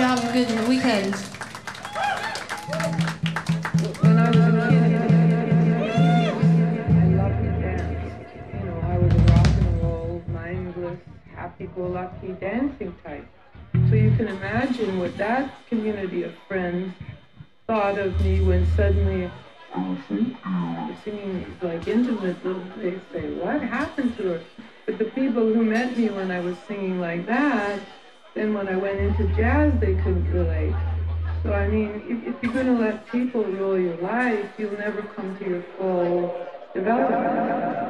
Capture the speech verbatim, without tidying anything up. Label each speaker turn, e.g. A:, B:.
A: you have a good weekend.
B: When I was a kid, I loved to dance. You know, I was a rock and roll, mindless, happy-go-lucky dancing type. So you can imagine what that community of friends thought of me when suddenly the singing is like intimate. They say, what happened to her? But the people who met me when I was singing like that, then when I went into jazz, they couldn't relate. So I mean, if, if you're going to let people rule your life, you'll never come to your full development.